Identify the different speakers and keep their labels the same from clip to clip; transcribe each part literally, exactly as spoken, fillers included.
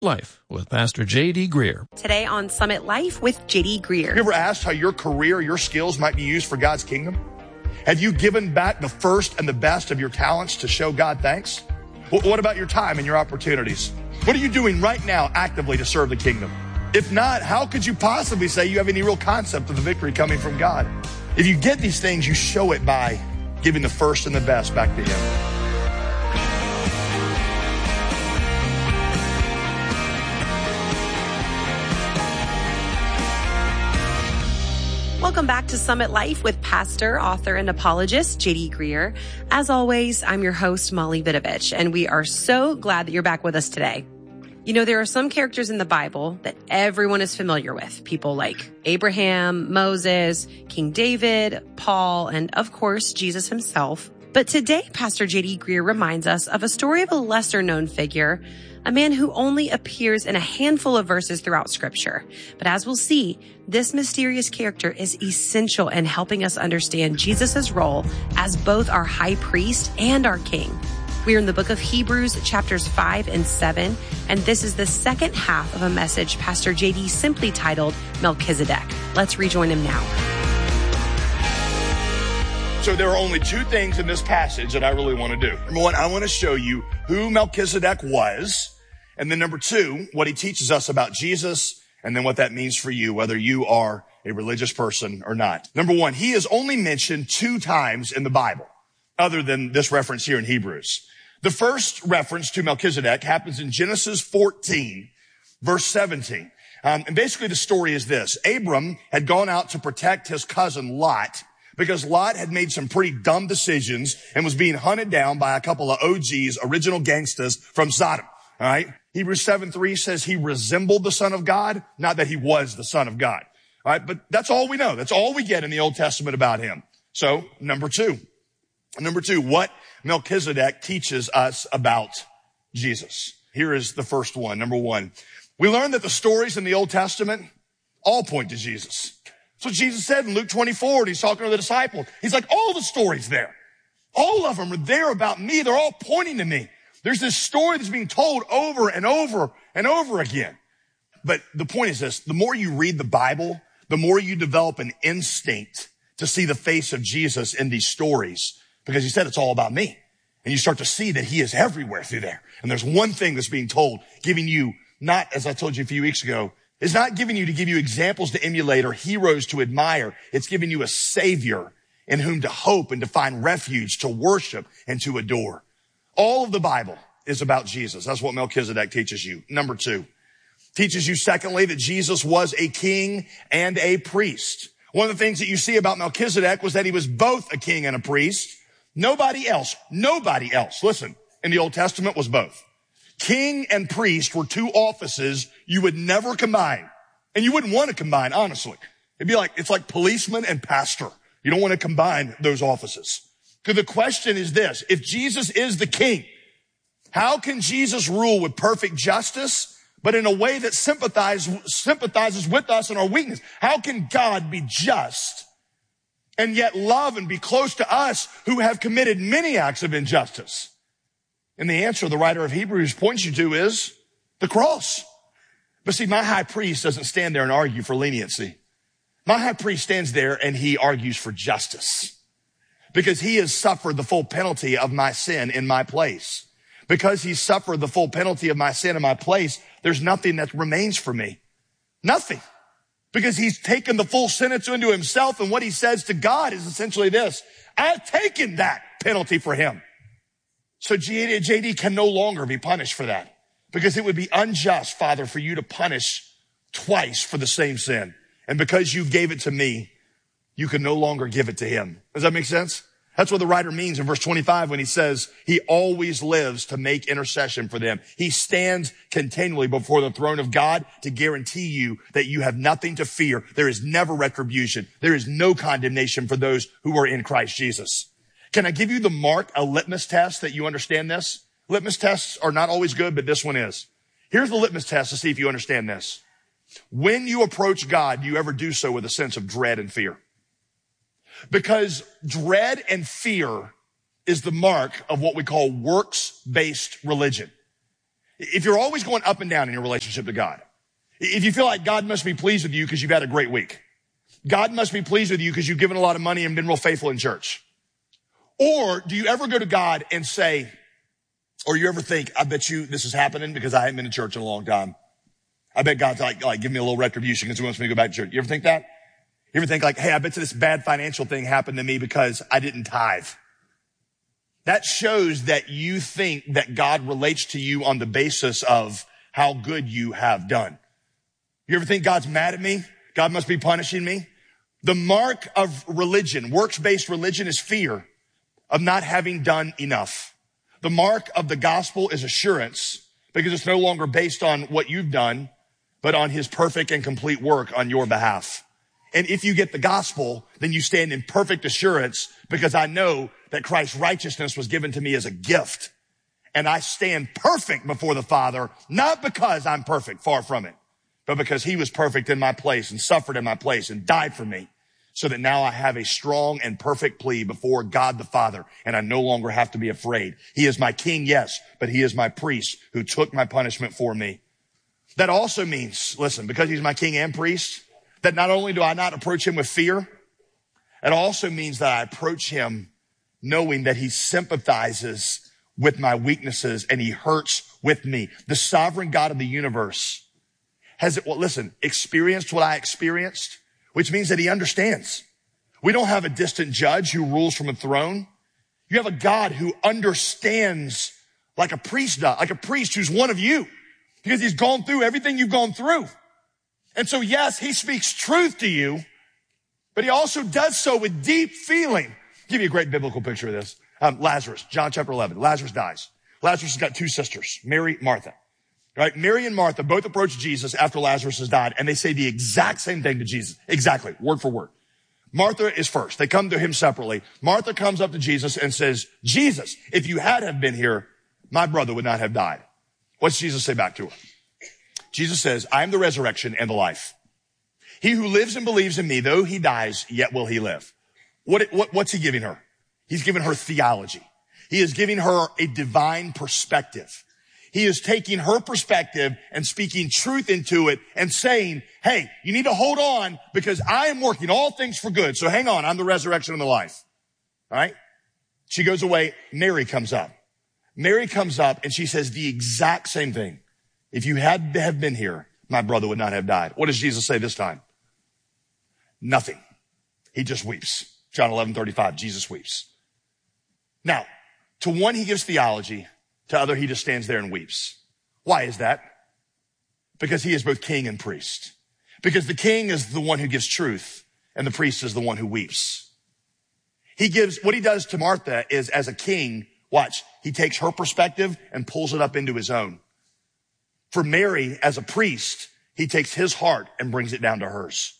Speaker 1: Life with Pastor J D. Greer.
Speaker 2: Today on Summit Life with J D. Greer.
Speaker 3: Have you ever asked how your career, your skills might be used for God's kingdom? Have you given back the first and the best of your talents to show God thanks? What about your time and your opportunities? What are you doing right now actively to serve the kingdom? If not, how could you possibly say you have any real concept of the victory coming from God? If you get these things, you show it by giving the first and the best back to Him.
Speaker 2: Welcome back to Summit Life with pastor, author, and apologist J D. Greer. As always, I'm your host, Molly Vidovich, and we are so glad that you're back with us today. You know, there are some characters in the Bible that everyone is familiar with. People like Abraham, Moses, King David, Paul, and of course, Jesus himself. But today, Pastor J D. Greer reminds us of a story of a lesser-known figure, a man who only appears in a handful of verses throughout Scripture. But as we'll see, this mysterious character is essential in helping us understand Jesus' role as both our high priest and our king. We are in the book of Hebrews, chapters five and seven, and this is the second half of a message Pastor J D simply titled Melchizedek. Let's rejoin him now.
Speaker 3: So there are only two things in this passage that I really want to do. Number one, I want to show you who Melchizedek was. And then number two, what he teaches us about Jesus, and then what that means for you, whether you are a religious person or not. Number one, he is only mentioned two times in the Bible, other than this reference here in Hebrews. The first reference to Melchizedek happens in Genesis fourteen, verse seventeen. Um, and basically the story is this. Abram had gone out to protect his cousin Lot, because Lot had made some pretty dumb decisions and was being hunted down by a couple of O Gs, original gangsters from Sodom. All right. Hebrews seven three says he resembled the Son of God, not that he was the Son of God. All right. But that's all we know. That's all we get in the Old Testament about him. So number two, number two, what Melchizedek teaches us about Jesus. Here is the first one. Number one, we learn that the stories in the Old Testament all point to Jesus. That's what Jesus said in Luke twenty-four, and he's talking to the disciples. He's like, all the stories there. All of them are there about me. They're all pointing to me. There's this story that's being told over and over and over again. But the point is this, the more you read the Bible, the more you develop an instinct to see the face of Jesus in these stories, because he said it's all about me. And you start to see that he is everywhere through there. And there's one thing that's being told, giving you, not, as I told you a few weeks ago, it's not giving you to give you examples to emulate or heroes to admire. It's giving you a savior in whom to hope and to find refuge, to worship and to adore. All of the Bible is about Jesus. That's what Melchizedek teaches you. Number two, teaches you secondly that Jesus was a king and a priest. One of the things that you see about Melchizedek was that he was both a king and a priest. Nobody else, nobody else, listen, in the Old Testament was both. King and priest were two offices you would never combine. And you wouldn't want to combine, honestly. It'd be like, it's like policeman and pastor. You don't want to combine those offices. So the question is this, if Jesus is the king, how can Jesus rule with perfect justice, but in a way that sympathizes, sympathizes with us in our weakness? How can God be just and yet love and be close to us who have committed many acts of injustice? And the answer the writer of Hebrews points you to is the cross. But see, my high priest doesn't stand there and argue for leniency. My high priest stands there and he argues for justice, because he has suffered the full penalty of my sin in my place. Because he suffered the full penalty of my sin in my place, there's nothing that remains for me. Nothing. Because he's taken the full sentence into himself, and what he says to God is essentially this: I've taken that penalty for him. So J D can no longer be punished for that, because it would be unjust, Father, for you to punish twice for the same sin. And because you gave it to me, you can no longer give it to him. Does that make sense? That's what the writer means in verse twenty-five when he says he always lives to make intercession for them. He stands continually before the throne of God to guarantee you that you have nothing to fear. There is never retribution. There is no condemnation for those who are in Christ Jesus. Can I give you the mark, a litmus test that you understand this? Litmus tests are not always good, but this one is. Here's the litmus test to see if you understand this. When you approach God, do you ever do so with a sense of dread and fear? Because dread and fear is the mark of what we call works-based religion. If you're always going up and down in your relationship to God, if you feel like God must be pleased with you because you've had a great week, God must be pleased with you because you've given a lot of money and been real faithful in church. Or do you ever go to God and say, or you ever think, I bet you this is happening because I haven't been to church in a long time. I bet God's like, like, give me a little retribution because he wants me to go back to church. You ever think that? You ever think like, hey, I bet you this bad financial thing happened to me because I didn't tithe. That shows that you think that God relates to you on the basis of how good you have done. You ever think God's mad at me? God must be punishing me? The mark of religion, works-based religion, is fear of not having done enough. The mark of the gospel is assurance because it's no longer based on what you've done, but on his perfect and complete work on your behalf. And if you get the gospel, then you stand in perfect assurance because I know that Christ's righteousness was given to me as a gift. And I stand perfect before the Father, not because I'm perfect, far from it, but because he was perfect in my place and suffered in my place and died for me so that now I have a strong and perfect plea before God the Father, and I no longer have to be afraid. He is my king, yes, but he is my priest who took my punishment for me. That also means, listen, because he's my king and priest, that not only do I not approach him with fear, it also means that I approach him knowing that he sympathizes with my weaknesses and he hurts with me. The sovereign God of the universe has, well, listen, experienced what I experienced, which means that he understands. We don't have a distant judge who rules from a throne. You have a God who understands like a priest does, like a priest who's one of you, because he's gone through everything you've gone through. And so, yes, he speaks truth to you, but he also does so with deep feeling. I'll give you a great biblical picture of this. Um, Lazarus, John chapter eleven. Lazarus dies. Lazarus has got two sisters, Mary, Martha. Right? Mary and Martha both approach Jesus after Lazarus has died, and they say the exact same thing to Jesus. Exactly, word for word. Martha is first. They come to him separately. Martha comes up to Jesus and says, Jesus, if you had have been here, my brother would not have died. What's Jesus say back to her? Jesus says, I am the resurrection and the life. He who lives and believes in me, though he dies, yet will he live. What, what, what's he giving her? He's giving her theology. He is giving her a divine perspective. He is taking her perspective and speaking truth into it and saying, hey, you need to hold on because I am working all things for good. So hang on. I'm the resurrection and the life. All right. She goes away. Mary comes up. Mary comes up and she says the exact same thing. If you had to have been here, my brother would not have died. What does Jesus say this time? Nothing. He just weeps. John eleven thirty-five, Jesus weeps. Now, to one, he gives theology. To other, he just stands there and weeps. Why is that? Because he is both king and priest. Because the king is the one who gives truth and the priest is the one who weeps. He gives, what he does to Martha is as a king, watch, he takes her perspective and pulls it up into his own. For Mary, as a priest, he takes his heart and brings it down to hers.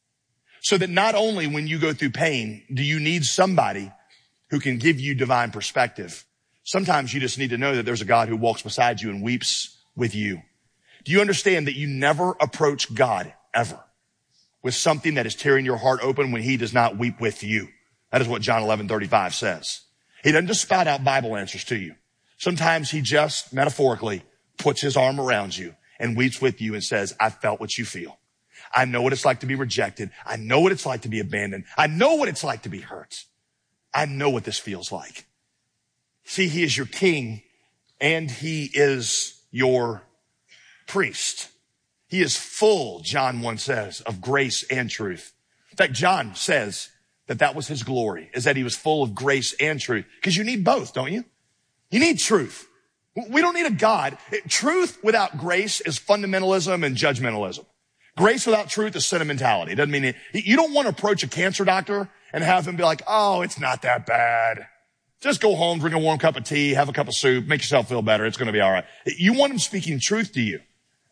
Speaker 3: So that not only when you go through pain, do you need somebody who can give you divine perspective. Sometimes you just need to know that there's a God who walks beside you and weeps with you. Do you understand that you never approach God ever with something that is tearing your heart open when he does not weep with you? That is what John eleven thirty-five says. He doesn't just spout out Bible answers to you. Sometimes he just metaphorically puts his arm around you and weeps with you and says, I felt what you feel. I know what it's like to be rejected. I know what it's like to be abandoned. I know what it's like to be hurt. I know what this feels like. See, he is your king and he is your priest. He is full, John one says, of grace and truth. In fact, John says that that was his glory, is that he was full of grace and truth. Because you need both, don't you? You need truth. We don't need a God. Truth without grace is fundamentalism and judgmentalism. Grace without truth is sentimentality. It doesn't mean it. You don't want to approach a cancer doctor and have him be like, oh, it's not that bad. Just go home, drink a warm cup of tea, have a cup of soup, make yourself feel better. It's going to be all right. You want him speaking truth to you.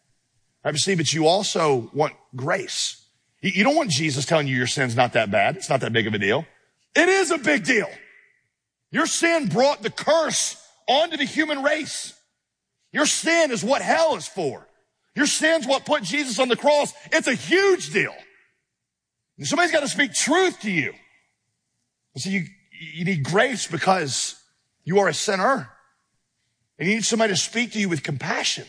Speaker 3: I see, but you also want grace. You don't want Jesus telling you your sin's not that bad. It's not that big of a deal. It is a big deal. Your sin brought the curse onto the human race. Your sin is what hell is for. Your sin's what put Jesus on the cross. It's a huge deal. And somebody's got to speak truth to you. And so you, you need grace because you are a sinner. And you need somebody to speak to you with compassion.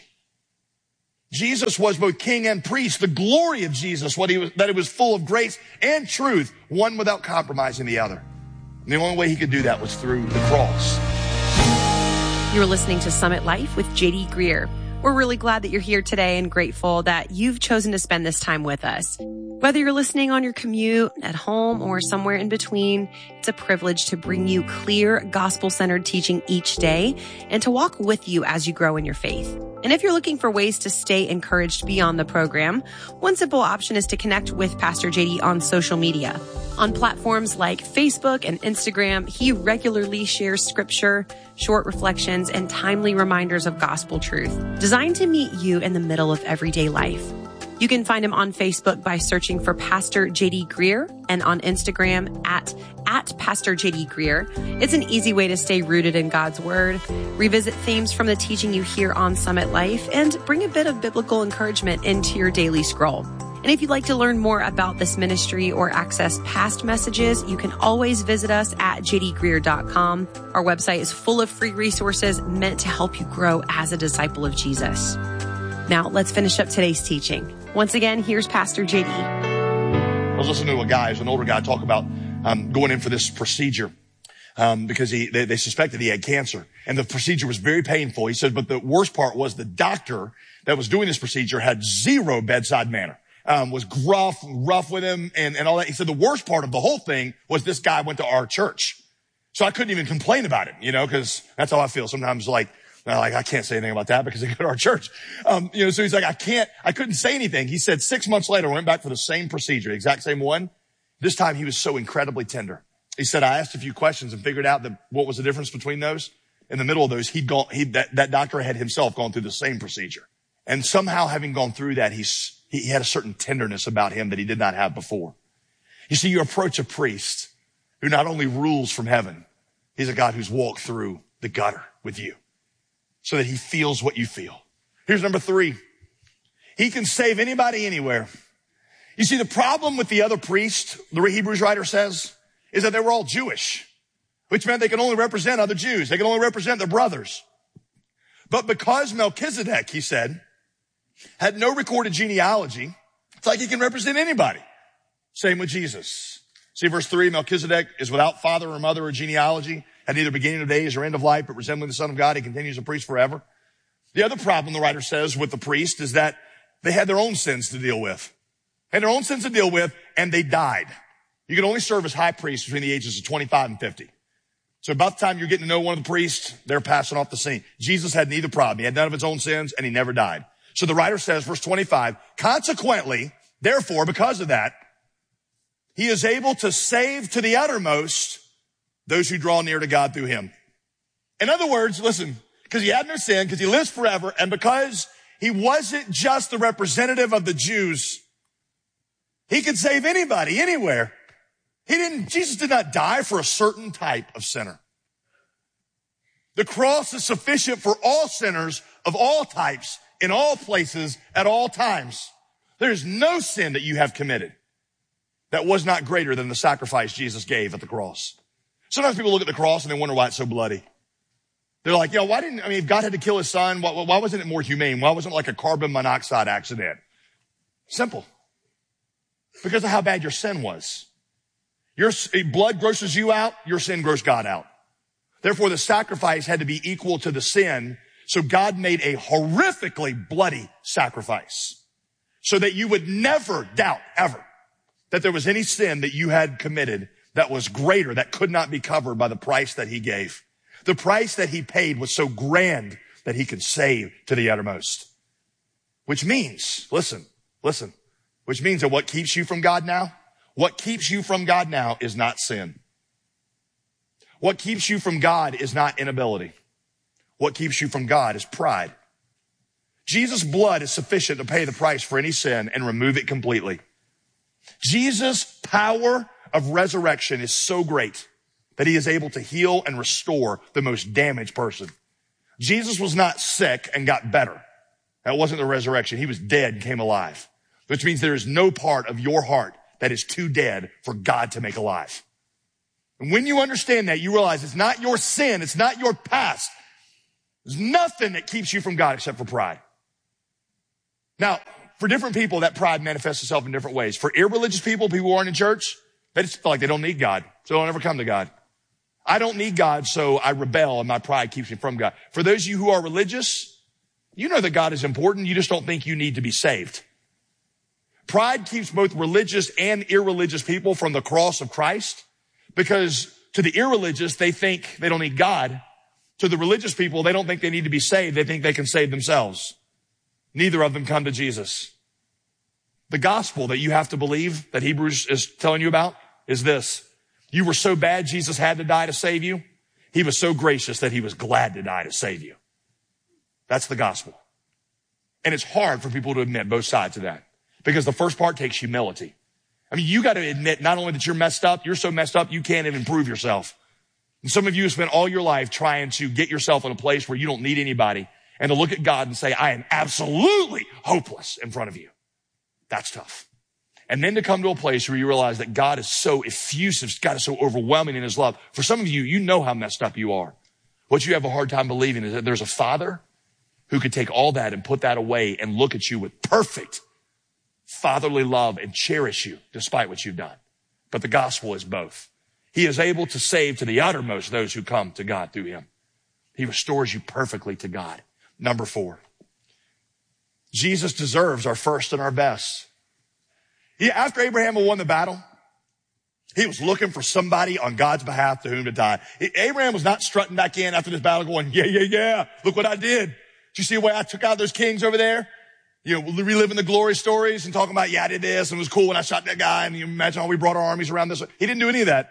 Speaker 3: Jesus was both king and priest. The glory of Jesus, what he was, that it was full of grace and truth, one without compromising the other. And the only way he could do that was through the cross.
Speaker 2: You're listening to Summit Life with J D Greer. We're really glad that you're here today and grateful that you've chosen to spend this time with us. Whether you're listening on your commute, at home, or somewhere in between, it's a privilege to bring you clear, gospel-centered teaching each day and to walk with you as you grow in your faith. And if you're looking for ways to stay encouraged beyond the program, one simple option is to connect with Pastor J D on social media. On platforms like Facebook and Instagram, he regularly shares scripture, short reflections, and timely reminders of gospel truth, designed to meet you in the middle of everyday life. You can find him on Facebook by searching for Pastor J D Greer and on Instagram at, at Pastor J D Greer. It's an easy way to stay rooted in God's word, revisit themes from the teaching you hear on Summit Life, and bring a bit of biblical encouragement into your daily scroll. And if you'd like to learn more about this ministry or access past messages, you can always visit us at j d greer dot com. Our website is full of free resources meant to help you grow as a disciple of Jesus. Now, let's finish up today's teaching. Once again, here's Pastor J D.
Speaker 3: I was listening to a guy, who's an older guy, talk about um, going in for this procedure um, because he they, they suspected he had cancer. And the procedure was very painful. He said, but the worst part was the doctor that was doing this procedure had zero bedside manner. Um, was gruff, rough with him and, and all that. He said the worst part of the whole thing was this guy went to our church. So I couldn't even complain about it, you know, cause that's how I feel sometimes. Like, like I can't say anything about that because they go to our church. Um, you know, so he's like, I can't, I couldn't say anything. He said six months later, I went back for the same procedure, exact same one. This time he was so incredibly tender. He said, I asked a few questions and figured out that what was the difference between those. In the middle of those, he'd gone, he, that, that doctor had himself gone through the same procedure. And somehow having gone through that, he's, He had a certain tenderness about him that he did not have before. You see, you approach a priest who not only rules from heaven, he's a God who's walked through the gutter with you so that he feels what you feel. Here's number three. He can save anybody anywhere. You see, the problem with the other priests, the Hebrews writer says, is that they were all Jewish, which meant they could only represent other Jews. They could only represent their brothers. But because Melchizedek, he said, had no recorded genealogy, it's like he can represent anybody. Same with Jesus. See verse three, Melchizedek is without father or mother or genealogy, had neither beginning of days or end of life, but resembling the Son of God, he continues a priest forever. The other problem, the writer says, with the priest is that they had their own sins to deal with. Had their own sins to deal with, and they died. You could only serve as high priest between the ages of twenty-five and fifty. So about the time you're getting to know one of the priests, they're passing off the scene. Jesus had neither problem. He had none of his own sins, and he never died. So the writer says, verse twenty-five, consequently, therefore, because of that, he is able to save to the uttermost those who draw near to God through him. In other words, listen, because he had no sin, because he lives forever, and because he wasn't just the representative of the Jews, he could save anybody, anywhere. He didn't, Jesus did not die for a certain type of sinner. The cross is sufficient for all sinners of all types, in all places, at all times. There's no sin that you have committed that was not greater than the sacrifice Jesus gave at the cross. Sometimes people look at the cross and they wonder why it's so bloody. They're like, yo, why didn't, I mean, if God had to kill his son, why, why wasn't it more humane? Why wasn't it like a carbon monoxide accident? Simple. Because of how bad your sin was. Your blood grosses you out, your sin grossed God out. Therefore, the sacrifice had to be equal to the sin. So God made a horrifically bloody sacrifice so that you would never doubt ever that there was any sin that you had committed that was greater, that could not be covered by the price that he gave. The price that he paid was so grand that he could save to the uttermost. Which means, listen, listen, which means that what keeps you from God now, what keeps you from God now is not sin. What keeps you from God is not inability. What keeps you from God is pride. Jesus' blood is sufficient to pay the price for any sin and remove it completely. Jesus' power of resurrection is so great that he is able to heal and restore the most damaged person. Jesus was not sick and got better. That wasn't the resurrection. He was dead and came alive, which means there is no part of your heart that is too dead for God to make alive. And when you understand that, you realize it's not your sin, it's not your past There's nothing that keeps you from God except for pride. Now, for different people, that pride manifests itself in different ways. For irreligious people, people who aren't in church, they just feel like they don't need God, so they'll never come to God. I don't need God, so I rebel, and my pride keeps me from God. For those of you who are religious, you know that God is important. You just don't think you need to be saved. Pride keeps both religious and irreligious people from the cross of Christ, because to the irreligious, they think they don't need God. To the religious people, they don't think they need to be saved. They think they can save themselves. Neither of them come to Jesus. The gospel that you have to believe, that Hebrews is telling you about, is this. You were so bad Jesus had to die to save you. He was so gracious that he was glad to die to save you. That's the gospel. And it's hard for people to admit both sides of that, because the first part takes humility. I mean, you got to admit not only that you're messed up, you're so messed up you can't even improve yourself. And some of you have spent all your life trying to get yourself in a place where you don't need anybody, and to look at God and say, I am absolutely hopeless in front of you. That's tough. And then to come to a place where you realize that God is so effusive, God is so overwhelming in his love. For some of you, you know how messed up you are. What you have a hard time believing is that there's a father who could take all that and put that away and look at you with perfect fatherly love and cherish you despite what you've done. But the gospel is both. He is able to save to the uttermost those who come to God through him. He restores you perfectly to God. Number four, Jesus deserves our first and our best. Yeah, after Abraham won the battle, he was looking for somebody on God's behalf to whom to die. Abraham was not strutting back in after this battle going, yeah, yeah, yeah, look what I did. Did you see the way I took out those kings over there? You know, reliving the glory stories and talking about, yeah, I did this and it was cool when I shot that guy, and you imagine how we brought our armies around this. He didn't do any of that.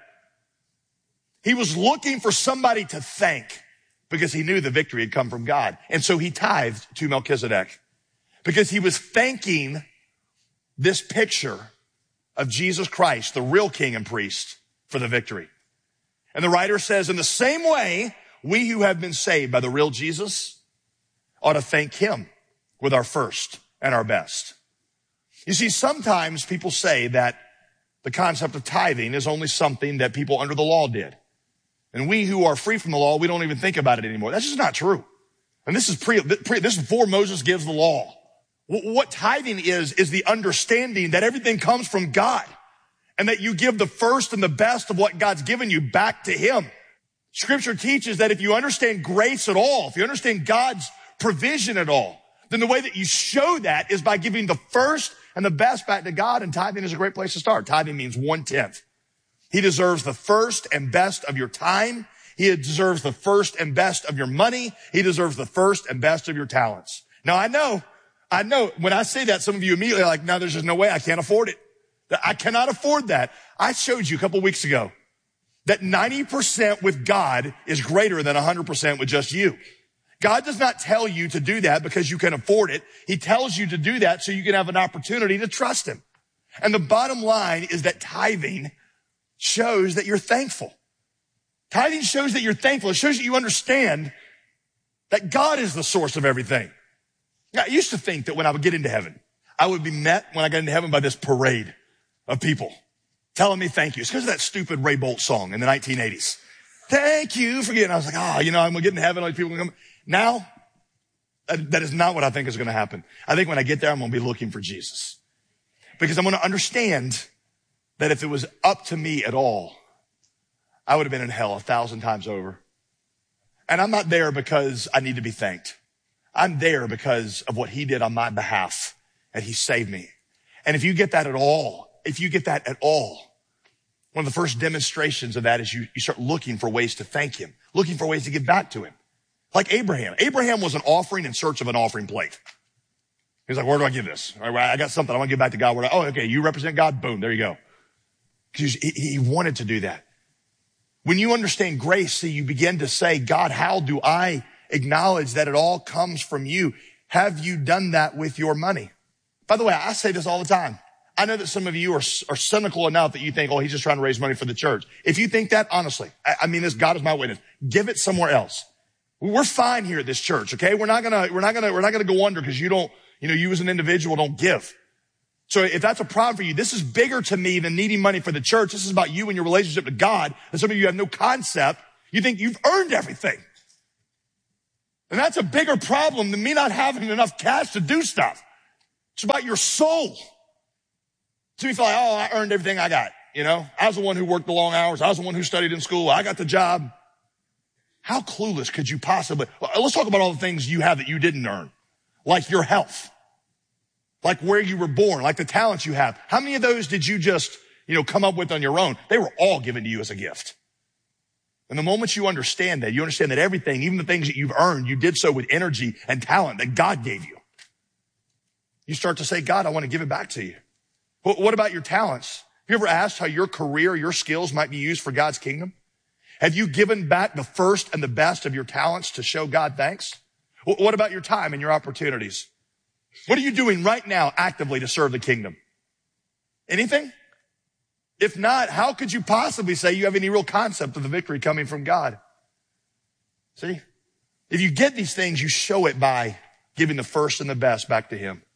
Speaker 3: He was looking for somebody to thank because he knew the victory had come from God. And so he tithed to Melchizedek because he was thanking this picture of Jesus Christ, the real king and priest, for the victory. And the writer says, in the same way, we who have been saved by the real Jesus ought to thank him with our first and our best. You see, sometimes people say that the concept of tithing is only something that people under the law did. And we who are free from the law, we don't even think about it anymore. That's just not true. And this is pre, pre this is before Moses gives the law. What tithing is, is the understanding that everything comes from God and that you give the first and the best of what God's given you back to him. Scripture teaches that if you understand grace at all, if you understand God's provision at all, then the way that you show that is by giving the first and the best back to God, and tithing is a great place to start. Tithing means one-tenth. He deserves the first and best of your time. He deserves the first and best of your money. He deserves the first and best of your talents. Now, I know, I know when I say that, some of you immediately are like, no, there's just no way. I can't afford it. I cannot afford that. I showed you a couple weeks ago that ninety percent with God is greater than one hundred percent with just you. God does not tell you to do that because you can afford it. He tells you to do that so you can have an opportunity to trust him. And the bottom line is that tithing shows that you're thankful. Tithing shows that you're thankful. It shows that you understand that God is the source of everything. Now, I used to think that when I would get into heaven, I would be met when I got into heaven by this parade of people telling me thank you. It's because of that stupid Ray Boltz song in the nineteen eighties. Thank you for getting. I was like, oh, you know, I'm going to get in heaven. All these people are going to come. Now, that, that is not what I think is going to happen. I think when I get there, I'm going to be looking for Jesus. Because I'm going to understand that if it was up to me at all, I would have been in hell a thousand times over. And I'm not there because I need to be thanked. I'm there because of what he did on my behalf, and he saved me. And if you get that at all, if you get that at all, one of the first demonstrations of that is you, you start looking for ways to thank him, looking for ways to give back to him. Like Abraham. Abraham was an offering in search of an offering plate. He's like, where do I give this? All right, I got something I want to give back to God. Where do I, oh, okay, you represent God. Boom, there you go. Because he, he wanted to do that. When you understand grace, see, you begin to say, God, how do I acknowledge that it all comes from you? Have you done that with your money? By the way, I say this all the time. I know that some of you are, are cynical enough that you think, oh, he's just trying to raise money for the church. If you think that, honestly, I, I mean this, God is my witness. Give it somewhere else. We're fine here at this church, okay? We're not gonna, we're not gonna, we're not gonna go under because you don't, you know, you as an individual don't give. So if that's a problem for you, this is bigger to me than needing money for the church. This is about you and your relationship to God. And some of you have no concept. You think you've earned everything. And that's a bigger problem than me not having enough cash to do stuff. It's about your soul. So you feel like, oh, I earned everything I got. You know, I was the one who worked the long hours. I was the one who studied in school. I got the job. How clueless could you possibly, let's talk about all the things you have that you didn't earn. Like your health, like where you were born, like the talents you have. How many of those did you just, you know, come up with on your own? They were all given to you as a gift. And the moment you understand that, you understand that everything, even the things that you've earned, you did so with energy and talent that God gave you. You start to say, God, I want to give it back to you. But what about your talents? Have you ever asked how your career, your skills might be used for God's kingdom? Have you given back the first and the best of your talents to show God thanks? What about your time and your opportunities? What are you doing right now actively to serve the kingdom? Anything? If not, how could you possibly say you have any real concept of the victory coming from God? See? If you get these things, you show it by giving the first and the best back to him.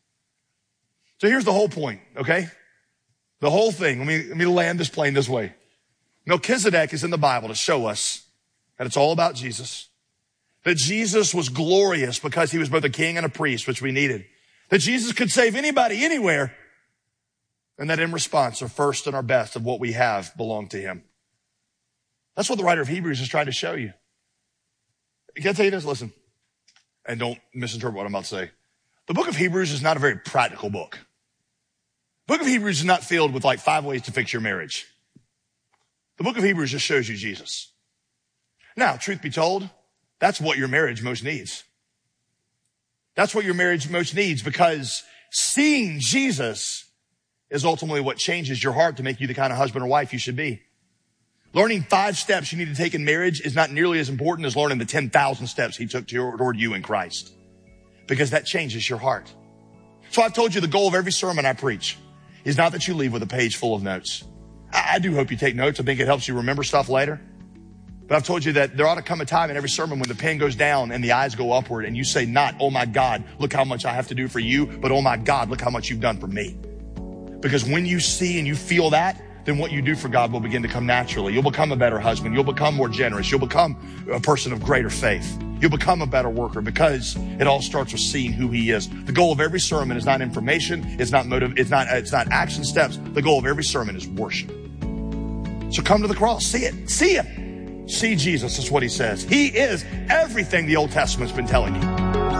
Speaker 3: So here's the whole point, okay? The whole thing. Let me, let me land this plane this way. Melchizedek is in the Bible to show us that it's all about Jesus. That Jesus was glorious because he was both a king and a priest, which we needed. That Jesus could save anybody, anywhere. And that in response, our first and our best of what we have belong to him. That's what the writer of Hebrews is trying to show you. Can I tell you this? Listen, and don't misinterpret what I'm about to say. The book of Hebrews is not a very practical book. The book of Hebrews is not filled with like five ways to fix your marriage. The book of Hebrews just shows you Jesus. Now, truth be told, that's what your marriage most needs. That's what your marriage most needs, because seeing Jesus is ultimately what changes your heart to make you the kind of husband or wife you should be. Learning five steps you need to take in marriage is not nearly as important as learning the ten thousand steps he took toward you in Christ, because that changes your heart. So I've told you the goal of every sermon I preach is not that you leave with a page full of notes. I, I do hope you take notes. I think it helps you remember stuff later. But I've told you that there ought to come a time in every sermon when the pen goes down and the eyes go upward and you say not, oh my God, look how much I have to do for you, but oh my God, look how much you've done for me. Because when you see and you feel that, then what you do for God will begin to come naturally. You'll become a better husband. You'll become more generous. You'll become a person of greater faith. You'll become a better worker, because it all starts with seeing who he is. The goal of every sermon is not information. It's not motive. It's not, it's not action steps. The goal of every sermon is worship. So come to the cross. See it. See him. See Jesus is what he says. He is everything the Old Testament's been telling you.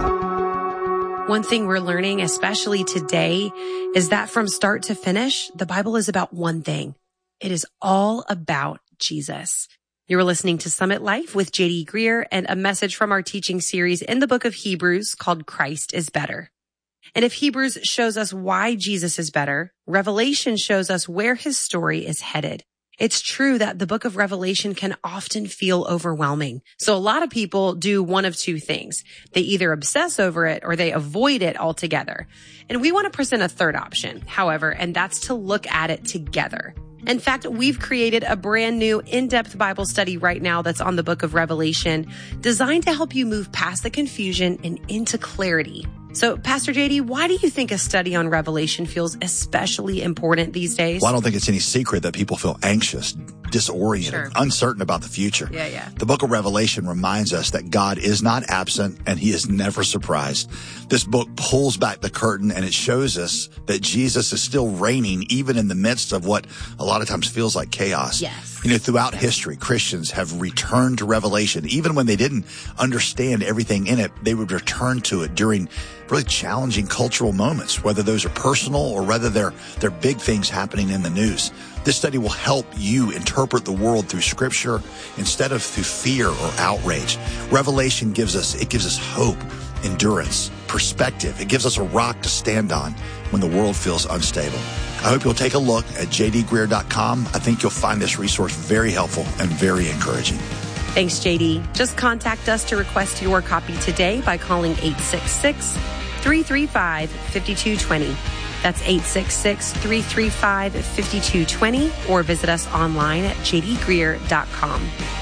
Speaker 2: One thing we're learning, especially today, is that from start to finish, the Bible is about one thing. It is all about Jesus. You're listening to Summit Life with J D Greear and a message from our teaching series in the book of Hebrews called Christ is Better. And if Hebrews shows us why Jesus is better, Revelation shows us where his story is headed. It's true that the book of Revelation can often feel overwhelming. So a lot of people do one of two things. They either obsess over it or they avoid it altogether. And we want to present a third option, however, and that's to look at it together. In fact, we've created a brand new in-depth Bible study right now that's on the book of Revelation, designed to help you move past the confusion and into clarity. So, Pastor J D, why do you think a study on Revelation feels especially important these days?
Speaker 4: Well, I don't think it's any secret that people feel anxious, disoriented,
Speaker 2: Sure.
Speaker 4: uncertain about the future.
Speaker 2: Yeah, yeah.
Speaker 4: The book of Revelation reminds us that God is not absent and he is never surprised. This book pulls back the curtain and it shows us that Jesus is still reigning even in the midst of what a lot of times feels like chaos.
Speaker 2: Yes.
Speaker 4: You know, throughout history, Christians have returned to Revelation. Even when they didn't understand everything in it, they would return to it during really challenging cultural moments, whether those are personal or whether they're, they're big things happening in the news. This study will help you interpret the world through scripture instead of through fear or outrage. Revelation gives us, it gives us hope, endurance, perspective. It gives us a rock to stand on when the world feels unstable. I hope you'll take a look at j d greear dot com. I think you'll find this resource very helpful and very encouraging.
Speaker 2: Thanks, J D. Just contact us to request your copy today by calling eight six six, three three five, five two two zero. That's eight six six, three three five, five two two zero, or visit us online at j d greear dot com.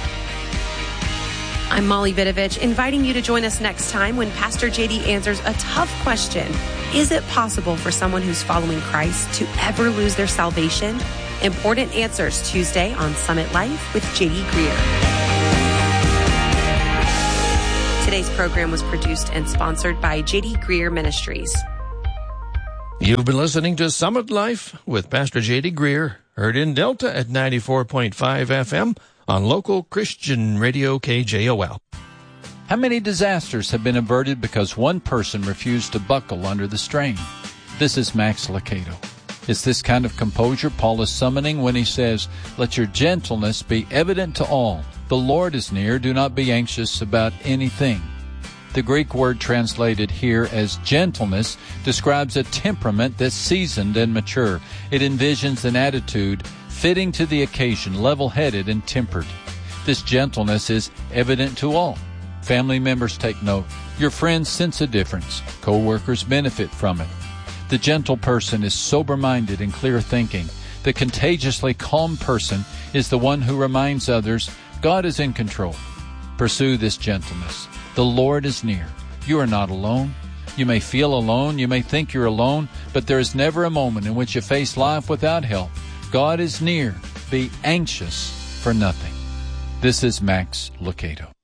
Speaker 2: I'm Molly Vidovich, inviting you to join us next time when Pastor J D answers a tough question. Is it possible for someone who's following Christ to ever lose their salvation? Important Answers, Tuesday on Summit Life with J D Greear. Today's program was produced and sponsored by J D Greer Ministries.
Speaker 1: You've been listening to Summit Life with Pastor J D Greer, heard in Delta at ninety-four point five F M on local Christian radio K J O L.
Speaker 5: How many disasters have been averted because one person refused to buckle under the strain? This is Max Lucado. It's this kind of composure Paul is summoning when he says, "Let your gentleness be evident to all. The Lord is near. Do not be anxious about anything." The Greek word translated here as gentleness describes a temperament that's seasoned and mature. It envisions an attitude fitting to the occasion, level-headed and tempered. This gentleness is evident to all. Family members take note. Your friends sense a difference. Co-workers benefit from it. The gentle person is sober-minded and clear-thinking. The contagiously calm person is the one who reminds others God is in control. Pursue this gentleness. The Lord is near. You are not alone. You may feel alone. You may think you're alone, but there is never a moment in which you face life without help. God is near. Be anxious for nothing. This is Max Lucado.